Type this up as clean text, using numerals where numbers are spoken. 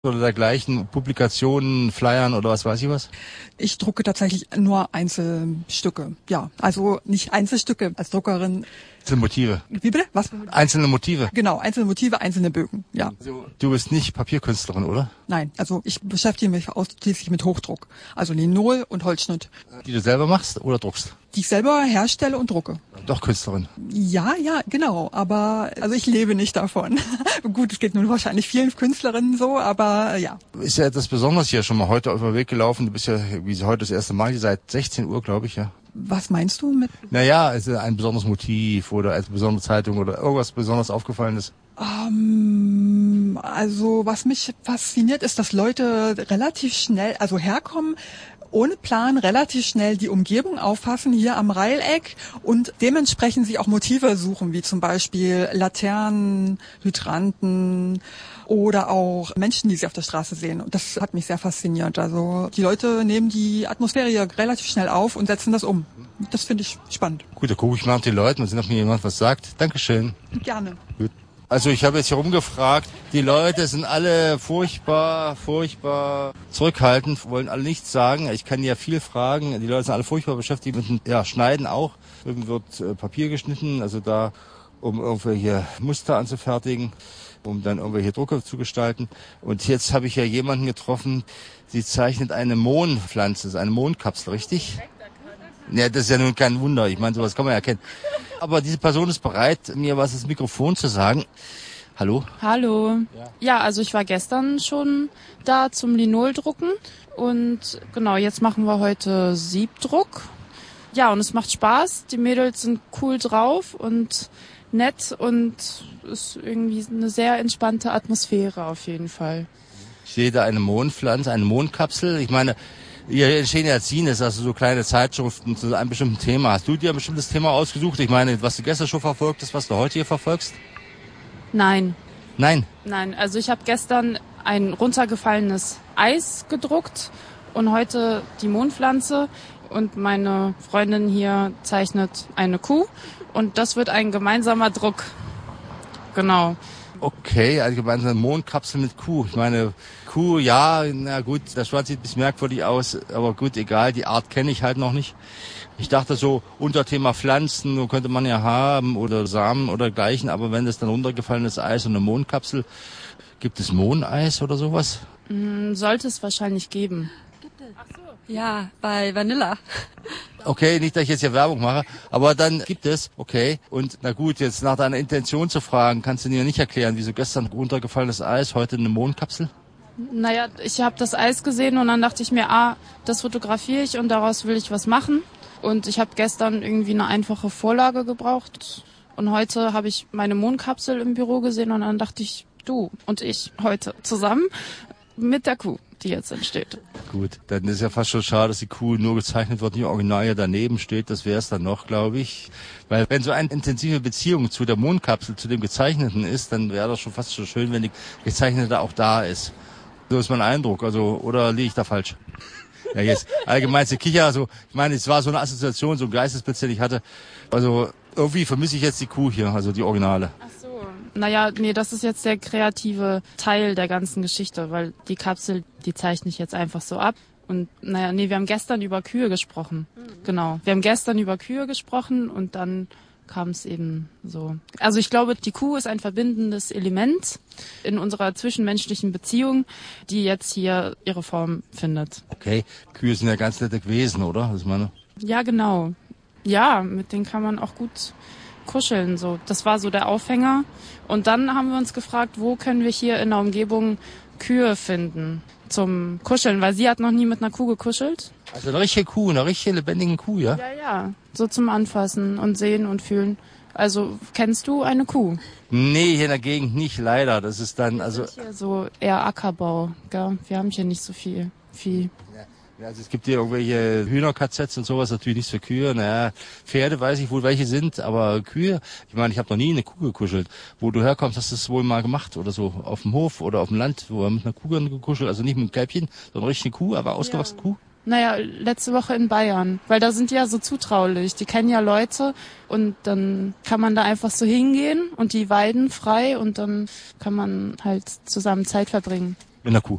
oder dergleichen, Publikationen, Flyern oder was weiß ich was? Ich drucke tatsächlich nur Einzelstücke. Ja, also nicht Einzelstücke als Druckerin. Einzelne Motive. Wie bitte? Was? Einzelne Motive. Genau, einzelne Motive, einzelne Bögen, ja. Also, du bist nicht Papierkünstlerin, oder? Nein, also ich beschäftige mich ausschließlich mit Hochdruck. Also Linol und Holzschnitt. Die du selber machst oder druckst? Die ich selber herstelle und drucke. Doch Künstlerin. Ja, genau. Aber also ich lebe nicht davon. Gut, es geht nun wahrscheinlich vielen Künstlerinnen so, aber ja. Ist ja etwas Besonderes hier, schon mal heute auf den Weg gelaufen. Du bist ja, wie heute das erste Mal, hier seit 16 Uhr, glaube ich, ja. Was meinst du mit? Naja, ist ein besonderes Motiv oder eine besondere Zeitung oder irgendwas besonders aufgefallen ist? Also was mich fasziniert, ist, dass Leute relativ schnell, also herkommen, ohne Plan relativ schnell die Umgebung auffassen hier am Reileck und dementsprechend sich auch Motive suchen, wie zum Beispiel Laternen, Hydranten oder auch Menschen, die sie auf der Straße sehen. Und das hat mich sehr fasziniert. Also die Leute nehmen die Atmosphäre hier relativ schnell auf und setzen das um. Das finde ich spannend. Gut, da gucke ich mal auf die Leute, mal sehen, ob mir jemand was sagt. Dankeschön. Gerne. Gut. Also ich habe jetzt hier rumgefragt, die Leute sind alle furchtbar zurückhaltend, wollen alle nichts sagen. Ich kann ja viel fragen, die Leute sind alle furchtbar beschäftigt mit dem Schneiden auch. Drüben wird Papier geschnitten, also da, um irgendwelche Muster anzufertigen, um dann irgendwelche Drucke zu gestalten. Und jetzt habe ich ja jemanden getroffen, sie zeichnet eine Mohnpflanze, das ist eine Mohnkapsel, richtig? Ja, das ist ja nun kein Wunder, ich meine, sowas kann man ja erkennen. Aber diese Person ist bereit, mir was ins Mikrofon zu sagen. Hallo? Hallo. Ja, also ich war gestern schon da zum Linoldrucken und genau, jetzt machen wir heute Siebdruck. Ja, und es macht Spaß, die Mädels sind cool drauf und nett und ist irgendwie eine sehr entspannte Atmosphäre auf jeden Fall. Ich sehe da eine Mohnpflanze, eine Mohnkapsel. Ich meine, hier entstehen ja Zines, also so kleine Zeitschriften zu einem bestimmten Thema. Hast du dir ein bestimmtes Thema ausgesucht? Ich meine, was du gestern schon verfolgt hast, was du heute hier verfolgst? Nein. Nein? Nein, also ich habe gestern ein runtergefallenes Eis gedruckt und heute die Mohnpflanze und meine Freundin hier zeichnet eine Kuh und das wird ein gemeinsamer Druck. Genau. Okay, also gemeinsame Mohnkapsel mit Kuh. Ich meine, Kuh, ja, na gut, das Schwarz sieht ein bisschen merkwürdig aus, aber gut, egal, die Art kenne ich halt noch nicht. Ich dachte so, Unterthema Pflanzen könnte man ja haben oder Samen oder gleichen, aber wenn das dann runtergefallen ist, Eis und eine Mohnkapsel, gibt es Mohneis oder sowas? Sollte es wahrscheinlich geben. Ach so. Ja, bei Vanilla. Okay, nicht, dass ich jetzt hier Werbung mache, aber dann gibt es, okay. Und na gut, jetzt nach deiner Intention zu fragen, kannst du dir nicht erklären, wieso gestern runtergefallenes Eis, heute eine Mohnkapsel? Naja, ich habe das Eis gesehen und dann dachte ich mir, das fotografiere ich und daraus will ich was machen. Und ich habe gestern irgendwie eine einfache Vorlage gebraucht. Und heute habe ich meine Mohnkapsel im Büro gesehen und dann dachte ich, du und ich heute zusammen mit der Kuh, die jetzt entsteht. Gut, dann ist ja fast schon schade, dass die Kuh nur gezeichnet wird, die Original ja daneben steht. Das wäre es dann noch, glaube ich. Weil wenn so eine intensive Beziehung zu der Mondkapsel, zu dem Gezeichneten ist, dann wäre das schon fast so schön, wenn die Gezeichnete auch da ist. So ist mein Eindruck. Also, oder liege ich da falsch? Ja, jetzt allgemeinste Kicher, also ich meine, es war so eine Assoziation, so ein Geistesblitz, den ich hatte. Also irgendwie vermisse ich jetzt die Kuh hier, also die Originale. Ach so. Naja, nee, das ist jetzt der kreative Teil der ganzen Geschichte, weil die Kapsel, die zeichne ich jetzt einfach so ab. Und naja, nee, wir haben gestern über Kühe gesprochen. Genau, wir haben gestern über Kühe gesprochen und dann kam es eben so. Also ich glaube, die Kuh ist ein verbindendes Element in unserer zwischenmenschlichen Beziehung, die jetzt hier ihre Form findet. Okay, Kühe sind ja ganz nette Wesen, oder? Was ich meine? Ja, genau. Ja, mit denen kann man auch gut kuscheln. So, das war so der Aufhänger. Und dann haben wir uns gefragt, wo können wir hier in der Umgebung Kühe finden zum Kuscheln, weil sie hat noch nie mit einer Kuh gekuschelt. Also eine richtige Kuh, eine richtige lebendige Kuh, ja? Ja, so zum Anfassen und Sehen und Fühlen. Also, kennst du eine Kuh? Nee, hier in der Gegend nicht, leider. Das ist dann, also... Das ist hier so eher Ackerbau, gell? Wir haben hier nicht so viel Vieh. Ja, also es gibt hier irgendwelche Hühner-KZs und sowas, natürlich nichts für Kühe. Naja, Pferde weiß ich wohl, welche sind, aber Kühe, ich meine, ich habe noch nie eine Kuh gekuschelt. Wo du herkommst, hast du es wohl mal gemacht oder so, auf dem Hof oder auf dem Land, wo er mit einer Kuh gekuschelt, also nicht mit einem Kälbchen, sondern richtig eine Kuh, aber ausgewachsene Kuh. Naja, letzte Woche in Bayern, weil da sind die ja so zutraulich, die kennen ja Leute und dann kann man da einfach so hingehen und die weiden frei und dann kann man halt zusammen Zeit verbringen. Mit einer Kuh.